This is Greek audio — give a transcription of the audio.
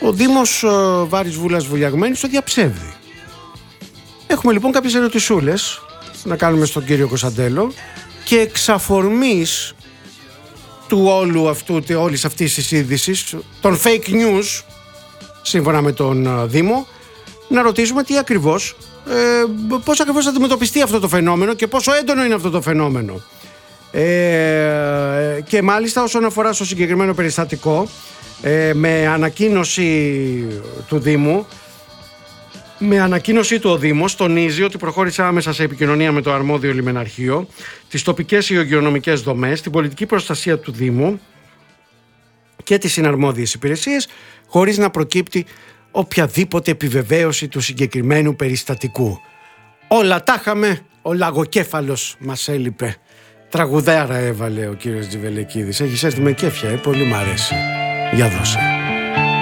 ο Δήμος Βάρης Βούλας Βουλιαγμένης το διαψεύδει. Έχουμε λοιπόν κάποιες ερωτησούλες να κάνουμε στον κύριο Κωνσταντέλο και εξ αφορμής του όλης αυτής της είδησης, των fake news, σύμφωνα με τον Δήμο, να ρωτήσουμε πώς ακριβώς θα αντιμετωπιστεί αυτό το φαινόμενο και πόσο έντονο είναι αυτό το φαινόμενο. Και μάλιστα όσον αφορά στο συγκεκριμένο περιστατικό, με ανακοίνωση του Δήμου, ο Δήμος τονίζει ότι προχώρησε άμεσα σε επικοινωνία με το αρμόδιο λιμεναρχείο, τις τοπικές υγειονομικές δομές, την πολιτική προστασία του Δήμου και τις συναρμόδιες υπηρεσίες, χωρίς να προκύπτει οποιαδήποτε επιβεβαίωση του συγκεκριμένου περιστατικού. Όλα τα είχαμε, ο λαγοκέφαλος μας έλειπε. Τραγουδάρα έβαλε ο κύριος Τζιβελεκίδης. Έχεις έρθει με κέφια, πολύ μ' αρέσει. Για δώσε.